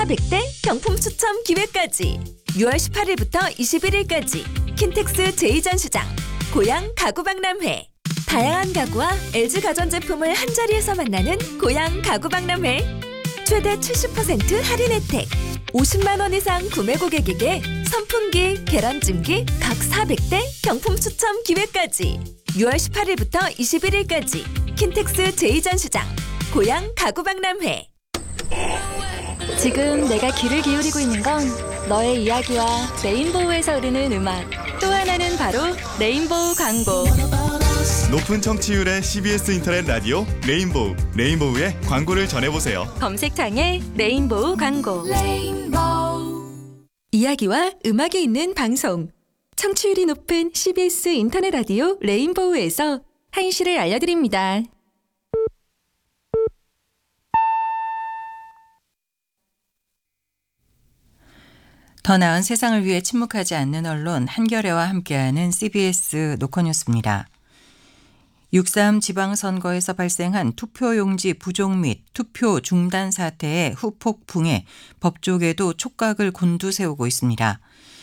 400대 경품 추첨 기회까지 6월 18일부터 21일까지 킨텍스 제2전시장 고양 가구박람회. 다양한 가구와 LG 가전제품을 한자리에서 만나는 고양 가구박람회. 최대 70% 할인 혜택. 50만 원 이상 구매 고객에게 선풍기, 계란찜기 각 400대 경품 추첨 기회까지 6월 18일부터 21일까지 킨텍스 제2전시장 고양 가구박람회. 지금 내가 귀를 기울이고 있는 건 너의 이야기와 레인보우에서 흐르는 음악, 또 하나는 바로 레인보우 광고. 높은 청취율의 CBS 인터넷 라디오 레인보우, 레인보우의 광고를 전해보세요. 검색창에 레인보우 광고. 이야기와 음악이 있는 방송. 청취율이 높은 CBS 인터넷 라디오 레인보우에서 한시를 알려드립니다. 더 나은 세상을 위해 침묵하지 않는 언론 한겨레와 함께하는 CBS 노컷뉴스입니다. 6.3 지방선거에서 발생한 투표용지 부족 및 투표 중단 사태의 후폭풍에 법조계도 촉각을 곤두세우고 있습니다.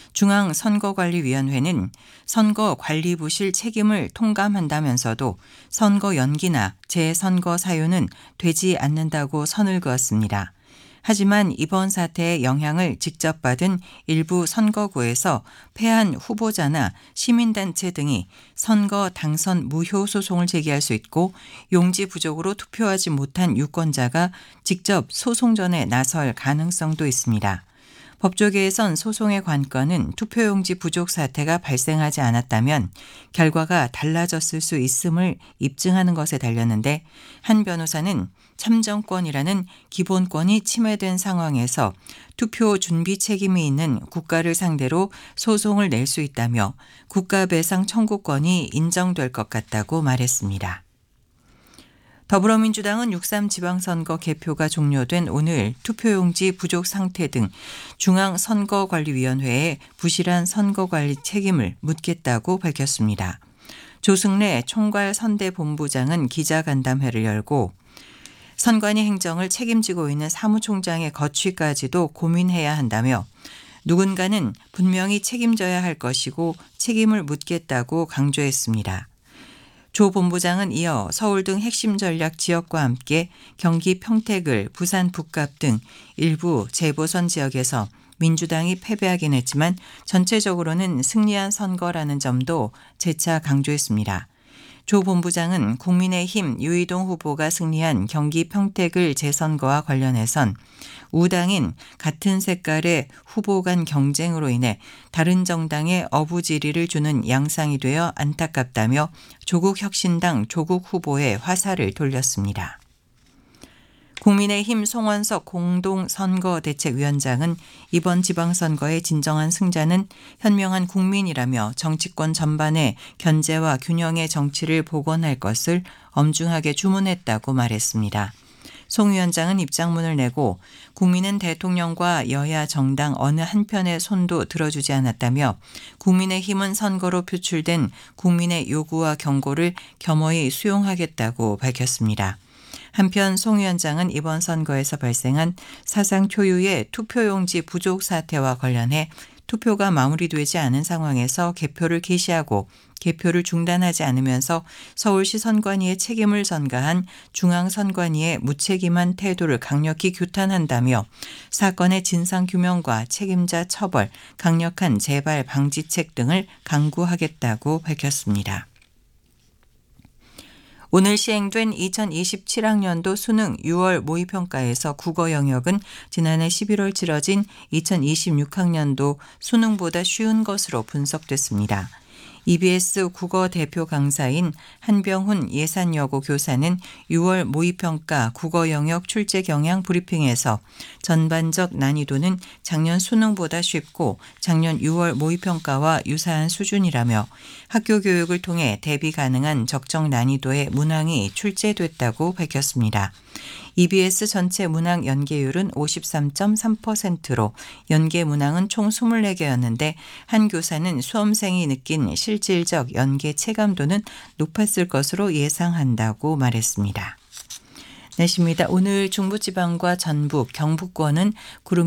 중앙선거관리위원회는 선거관리부실 책임을 통감한다면서도 선거 연기나 재선거 사유는 되지 않는다고 선을 그었습니다. 하지만 이번 사태의 영향을 직접 받은 일부 선거구에서 패한 후보자나 시민단체 등이 선거 당선 무효 소송을 제기할 수 있고, 용지 부족으로 투표하지 못한 유권자가 직접 소송전에 나설 가능성도 있습니다. 법조계에선 소송의 관건은 투표용지 부족 사태가 발생하지 않았다면 결과가 달라졌을 수 있음을 입증하는 것에 달렸는데, 한 변호사는 참정권이라는 기본권이 침해된 상황에서 투표 준비 책임이 있는 국가를 상대로 소송을 낼 수 있다며 국가배상 청구권이 인정될 것 같다고 말했습니다. 더불어민주당은 6.3 지방선거 개표가 종료된 오늘 투표용지 부족 상태 등 중앙선거관리위원회에 부실한 선거관리 책임을 묻겠다고 밝혔습니다. 조승래 총괄선대본부장은 기자간담회를 열고 선관위 행정을 책임지고 있는 사무총장의 거취까지도 고민해야 한다며 누군가는 분명히 책임져야 할 것이고 책임을 묻겠다고 강조했습니다. 조 본부장은 이어 서울 등 핵심 전략 지역과 함께 경기 평택을, 부산 북갑 등 일부 재보선 지역에서 민주당이 패배하긴 했지만 전체적으로는 승리한 선거라는 점도 재차 강조했습니다. 조 본부장은 국민의힘 유이동 후보가 승리한 경기 평택을 재선거와 관련해선 우당인 같은 색깔의 후보 간 경쟁으로 인해 다른 정당에 어부지리를 주는 양상이 되어 안타깝다며 조국혁신당 조국 후보의 화살을 돌렸습니다. 국민의힘 송원석 공동선거대책위원장은 이번 지방선거의 진정한 승자는 현명한 국민이라며 정치권 전반에 견제와 균형의 정치를 복원할 것을 엄중하게 주문했다고 말했습니다. 송 위원장은 입장문을 내고 국민은 대통령과 여야 정당 어느 한편의 손도 들어주지 않았다며 국민의힘은 선거로 표출된 국민의 요구와 경고를 겸허히 수용하겠다고 밝혔습니다. 한편 송 위원장은 이번 선거에서 발생한 사상 초유의 투표용지 부족 사태와 관련해 투표가 마무리되지 않은 상황에서 개표를 개시하고 개표를 중단하지 않으면서 서울시 선관위의 책임을 전가한 중앙선관위의 무책임한 태도를 강력히 규탄한다며 사건의 진상규명과 책임자 처벌, 강력한 재발 방지책 등을 강구하겠다고 밝혔습니다. 오늘 시행된 2027학년도 수능 6월 모의평가에서 국어 영역은 지난해 11월 치러진 2026학년도 수능보다 쉬운 것으로 분석됐습니다. EBS 국어 대표 강사인 한병훈 예산여고 교사는 6월 모의평가 국어 영역 출제 경향 브리핑에서 전반적 난이도는 작년 수능보다 쉽고 작년 6월 모의평가와 유사한 수준이라며 학교 교육을 통해 대비 가능한 적정 난이도의 문항이 출제됐다고 밝혔습니다. EBS 전체 문항 연계율은 53.3%로 연계 문항은 총 24개였는데 한 교사는 수험생이 느낀 실질적 연계 체감도는 높았을 것으로 예상한다고 말했습니다. 날씨입니다. 오늘 중부지방과 전북, 경북권은 구름